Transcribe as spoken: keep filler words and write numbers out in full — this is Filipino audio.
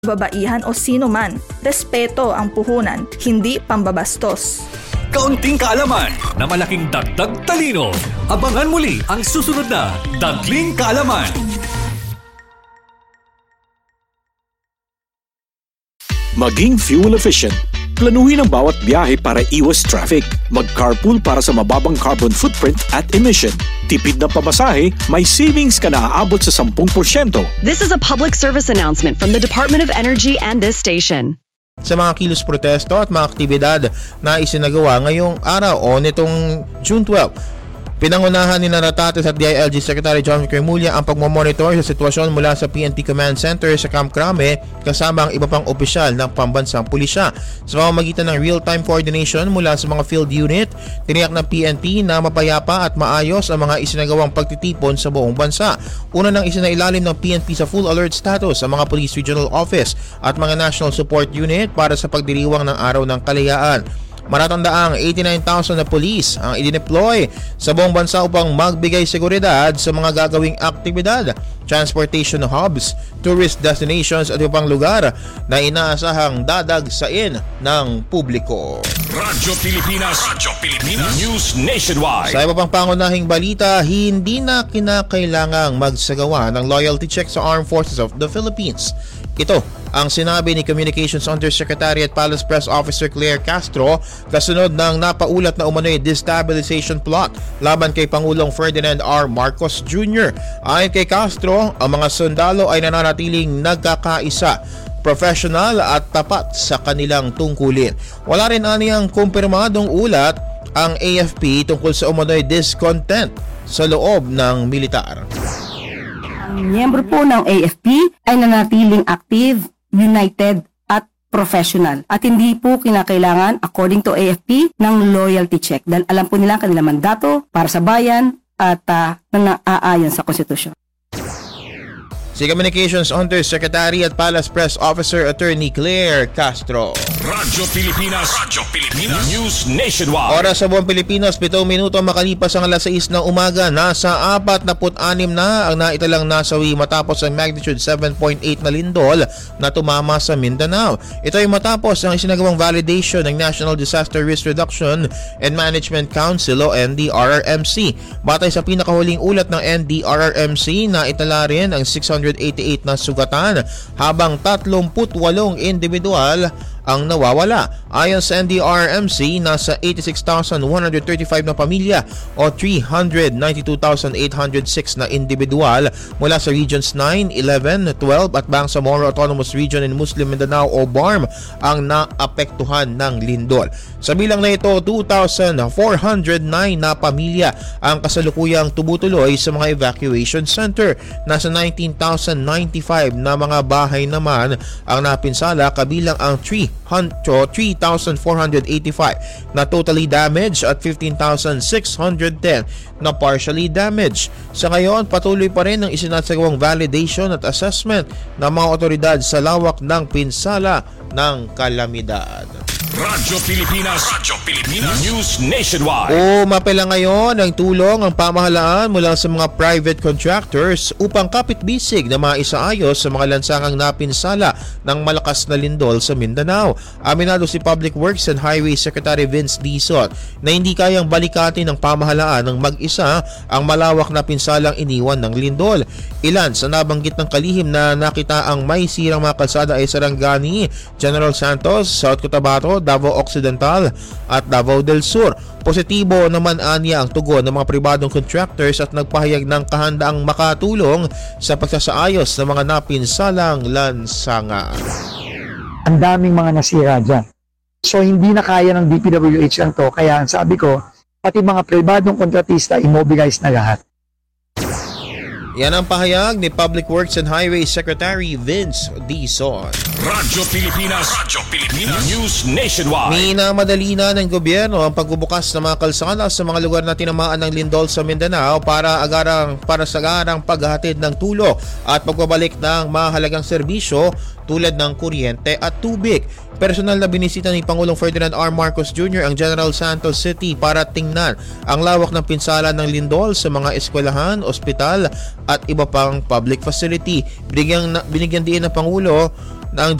babaihan o sino man. Respeto ang puhunan, hindi pambabastos. Kaunting kaalaman na malaking dagdag talino. Abangan muli ang susunod na Dagling Kaalaman. Maging fuel efficient. Planuhin ang bawat biyahe para iwas traffic. Mag-carpool para sa mababang carbon footprint at emission. Tipid na pamasahe, may savings ka na aabot sa ten percent. This is a public service announcement from the Department of Energy and this station. Sa mga kilos protesto at mga aktibidad na isinagawa ngayong araw o nitong June twelfth, pinangunahan ni Naratates at D I L G Secretary John Cremulya ang pagmamonitor sa sitwasyon mula sa P N P Command Center sa Camp Crame kasama ang iba pang opisyal ng pambansang pulisya. Sa pamamagitan ng real-time coordination mula sa mga field unit, tiniyak ng P N P na mapayapa at maayos ang mga isinagawang pagtitipon sa buong bansa. Una nang isinailalim ng P N P sa full alert status ang mga Police Regional Office at mga National Support Unit para sa pagdiriwang ng Araw ng Kalayaan. Maratandaang eighty-nine thousand na police ang idineploy sa buong bansa upang magbigay seguridad sa mga gagawing aktibidad, transportation hubs, tourist destinations at ibang lugar na inaasahang dadagsain ng publiko. Radyo Pilipinas, Radyo Pilipinas, News Nationwide. Sa iba pang pangunahing balita, hindi na kinakailangang magsagawa ng loyalty check sa Armed Forces of the Philippines. Ito ang sinabi ni Communications Undersecretary at Palace Press Officer Claire Castro kasunod ng napaulat na umano'y destabilization plot laban kay Pangulong Ferdinand R. Marcos Junior Ayon kay Castro, ang mga sundalo ay nananatiling nagkakaisa, professional at tapat sa kanilang tungkulin. Wala rin aniyang kumpirmadong ulat ang A F P tungkol sa umano'y discontent sa loob ng militar. Ang miyembro po ng A F P ay nanatiling active, united at professional. At hindi po kinakailangan, according to A F P, ng loyalty check. Dahil alam po nila ang kanilang mandato para sa bayan at uh, nang-aayon sa konstitusyon. Si Communications Undersecretary at Palace Press Officer Attorney Claire Castro. Radyo Pilipinas, Radyo Pilipinas, News Nationwide. Oras sa buong Pilipinas, pitong minuto makalipas ang alas sais ng umaga. Nasa apat na anim na ang naitalang nasawi matapos ang magnitude seven point eight na lindol na tumama sa Mindanao. Ito ay matapos ang isinagawang validation ng National Disaster Risk Reduction and Management Council o N D R R M C. Batay sa pinakahuling ulat ng N D R R M C, naitala rin ang six hundred eighty-eight na sugatan habang thirty-eight individual ang nawawala. Ayon sa N D R R M C, nasa eighty-six thousand one hundred thirty-five na pamilya o three hundred ninety-two thousand eight hundred six na individual mula sa Regions nine, eleven, twelve at Bangsamoro Autonomous Region in Muslim Mindanao o B A R M ang naapektuhan ng lindol. Sa bilang na ito, two thousand four hundred nine na pamilya ang kasalukuyang tumutuloy sa mga evacuation center. Nasa nineteen thousand ninety-five na mga bahay naman ang napinsala, kabilang ang three thousand four hundred eighty-five na totally damaged at fifteen thousand six hundred ten na partially damaged. Sa ngayon, patuloy pa rin ang isinasagawang validation at assessment ng mga otoridad sa lawak ng pinsala ng kalamidad. Radyo Pilipinas, Radyo Pilipinas, News Nationwide. Umapela ngayon ng tulong ang pamahalaan mula sa mga private contractors upang kapit-bisig na maisaayos sa mga lansangang napinsala ng malakas na lindol sa Mindanao. Aminado si Public Works and Highway Secretary Vince Dizon na hindi kayang balikatin ng pamahalaan ng mag-isa ang malawak na pinsalang iniwan ng lindol. Ilan sa nabanggit ng kalihim na nakita ang may sirang mga kalsada ay Sarangani, General Santos, South Cotabato, Davao Occidental at Davao del Sur. Positibo naman aniya ang tugon ng mga pribadong contractors at nagpahayag ng kahandaang makatulong sa pagsasaayos ng mga napinsalang lansangan. Ang daming mga nasira dyan. So hindi na kaya ng D P W H lang to, kaya sabi ko, pati mga pribadong kontratista immobilize na lahat. Yan ang pahayag ni Public Works and Highway Secretary Vince Dizon. Radyo Pilipinas, Radyo Pilipinas, News Nationwide. Minamadali na ng gobyerno ang pagbubukas ng mga kalsada sa mga lugar na tinamaan ng lindol sa Mindanao para agarang para sa agarang paghahatid ng tulong at pagbabalik ng mahalagang serbisyo tulad ng kuryente at tubig. Personal na binisita ni Pangulong Ferdinand R. Marcos Junior ang General Santos City para tingnan ang lawak ng pinsala ng lindol sa mga eskwelahan, ospital at iba pang public facility. Binigyan, binigyan din ng Pangulo na ang